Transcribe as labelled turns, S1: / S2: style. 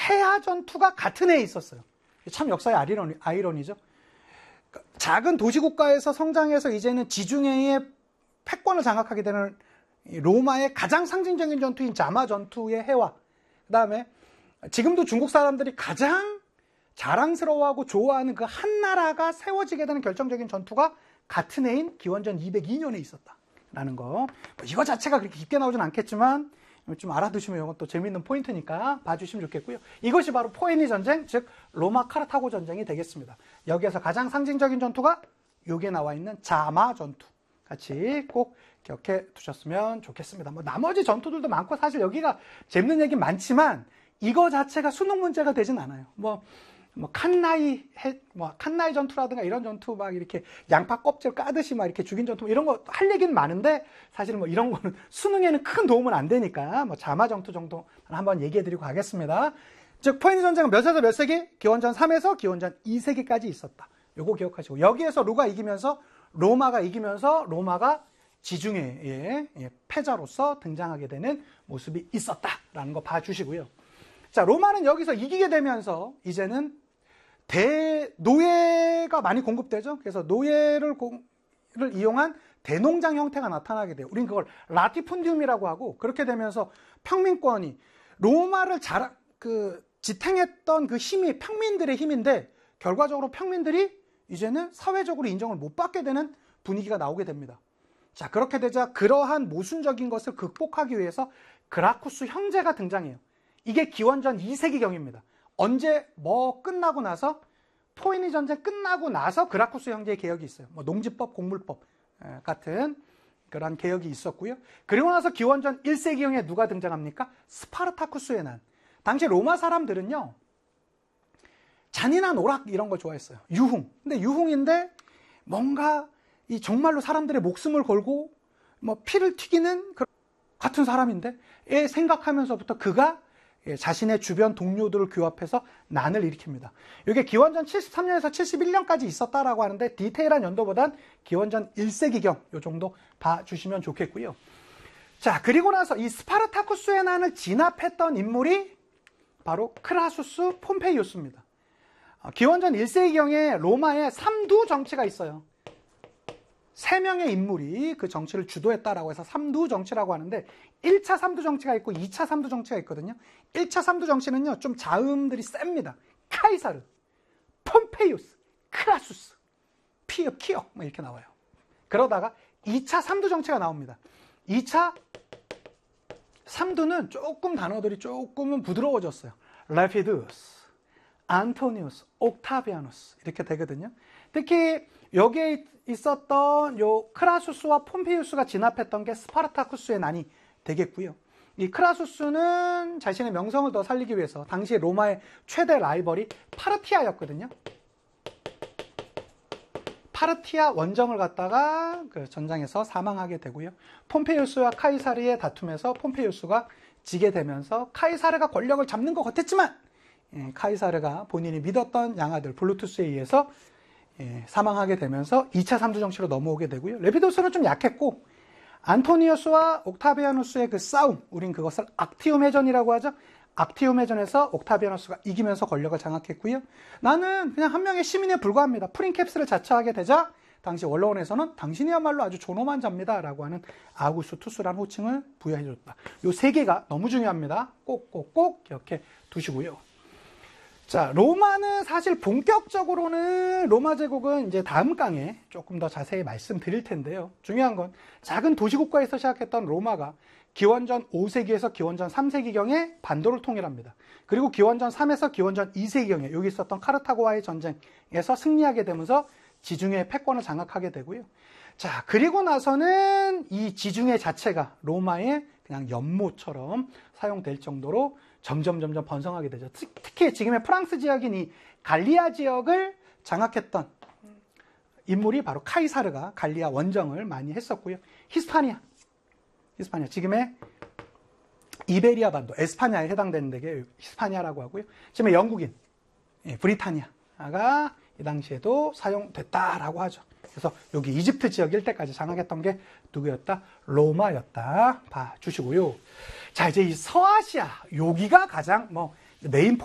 S1: 해야 전투가 같은 해에 있었어요. 참 역사의 아이러니죠. 작은 도시국가에서 성장해서 이제는 지중해의 패권을 장악하게 되는 로마의 가장 상징적인 전투인 자마 전투의 해와, 그 다음에 지금도 중국 사람들이 가장 자랑스러워하고 좋아하는 그 한 나라가 세워지게 되는 결정적인 전투가 같은 해인 기원전 202년에 있었다라는 거. 이거 자체가 그렇게 깊게 나오진 않겠지만 좀 알아두시면 이건 또 재미있는 포인트니까 봐주시면 좋겠고요. 이것이 바로 포에니 전쟁, 즉 로마 카르타고 전쟁이 되겠습니다. 여기에서 가장 상징적인 전투가 여기에 나와 있는 자마 전투. 같이 꼭 기억해 두셨으면 좋겠습니다. 뭐 나머지 전투들도 많고 사실 여기가 재밌는 얘기 많지만 이거 자체가 수능 문제가 되진 않아요. 칸나이 전투라든가 이런 전투 막 이렇게 양파 껍질 까듯이 막 이렇게 죽인 전투 이런 거 할 얘기는 많은데 사실 뭐 이런 거는 수능에는 큰 도움은 안 되니까 뭐 자마 전투 정도 한번 얘기해 드리고 가겠습니다. 즉 포에니 전쟁은 몇에서 몇 세기? 기원전 3에서 기원전 2세기까지 있었다. 요거 기억하시고 여기에서 로마가 이기면서 로마가 지중해의 패자로서 등장하게 되는 모습이 있었다라는 거 봐주시고요. 자, 로마는 여기서 이기게 되면서 이제는 노예가 많이 공급되죠. 그래서 노예를 이용한 대농장 형태가 나타나게 돼요. 우린 그걸 라티푼디움이라고 하고, 그렇게 되면서 평민권이 로마를 지탱했던 그 힘이 평민들의 힘인데 결과적으로 평민들이 이제는 사회적으로 인정을 못 받게 되는 분위기가 나오게 됩니다. 자, 그렇게 되자 그러한 모순적인 것을 극복하기 위해서 그라쿠스 형제가 등장해요. 이게 기원전 2세기경입니다. 언제 끝나고 나서 포에니 전쟁 끝나고 나서 그라쿠스 형제의 개혁이 있어요. 농지법, 공물법 같은 그런 개혁이 있었고요. 그리고 나서 기원전 1세기경에 누가 등장합니까? 스파르타쿠스의 난. 당시 로마 사람들은요, 잔인한 오락 이런 거 좋아했어요. 유흥. 근데 유흥인데 뭔가 정말로 사람들의 목숨을 걸고 피를 튀기는 같은 사람인데 생각하면서부터 그가 자신의 주변 동료들을 규합해서 난을 일으킵니다. 이게 기원전 73년에서 71년까지 있었다라고 하는데 디테일한 연도보단 기원전 1세기경 요 정도 봐주시면 좋겠고요. 자, 그리고 나서 이 스파르타쿠스의 난을 진압했던 인물이 바로 크라수스 폼페이우스입니다. 기원전 1세기경에 로마에 삼두 정치가 있어요. 3명의 인물이 그 정치를 주도했다라고 해서 삼두 정치라고 하는데 1차 삼두 정치가 있고 2차 삼두 정치가 있거든요. 1차 삼두 정치는요, 좀 자음들이 셉니다. 카이사르, 폼페이우스, 크라수스, 키역 이렇게 나와요. 그러다가 2차 삼두 정치가 나옵니다. 2차 삼두는 단어들이 조금은 부드러워졌어요. 레피두스, 안토니우스, 옥타비아누스 이렇게 되거든요. 특히 여기에 있었던 요 크라수스와 폼페이우스가 진압했던 게 스파르타쿠스의 난이 되겠고요. 이 크라수스는 자신의 명성을 더 살리기 위해서 당시 로마의 최대 라이벌이 파르티아였거든요. 파르티아 원정을 갖다가 그 전장에서 사망하게 되고요. 폼페이우스와 카이사르의 다툼에서 폼페이우스가 지게 되면서 카이사르가 권력을 잡는 것 같았지만 카이사르가 본인이 믿었던 양아들 블루투스에 의해서 사망하게 되면서 2차 삼두 정치로 넘어오게 되고요. 레피도스는 좀 약했고 안토니우스와 옥타비아누스의 그 싸움, 우린 그것을 악티움 해전이라고 하죠. 악티움 해전에서 옥타비아누스가 이기면서 권력을 장악했고요. 나는 그냥 한 명의 시민에 불과합니다. 프린캡스를 자처하게 되자 당시 원로원에서는 당신이야말로 아주 존엄한 자입니다 라고 하는 아우구스투스라는 호칭을 부여해줬다. 이 세 개가 너무 중요합니다. 꼭 기억해 두시고요. 자, 로마는 사실 본격적으로는 로마 제국은 이제 다음 강에 조금 더 자세히 말씀드릴 텐데요. 중요한 건 작은 도시국가에서 시작했던 로마가 기원전 5세기에서 기원전 3세기경에 반도를 통일합니다. 그리고 기원전 3에서 기원전 2세기경에 여기 있었던 카르타고와의 전쟁에서 승리하게 되면서 지중해의 패권을 장악하게 되고요. 자, 그리고 나서는 이 지중해 자체가 로마의 그냥 연못처럼 사용될 정도로 점점 번성하게 되죠. 특히 지금의 프랑스 지역인 이 갈리아 지역을 장악했던 인물이 바로 카이사르가 갈리아 원정을 많이 했었고요. 히스파니아, 지금의 이베리아 반도, 에스파냐에 해당되는 데게 히스파니아라고 하고요. 지금의 영국인, 브리타니아가 이 당시에도 사용됐다라고 하죠. 그래서 여기 이집트 지역 일대까지 장악했던 게 누구였다? 로마였다 봐주시고요. 자, 이제 이 서아시아, 여기가 가장 메인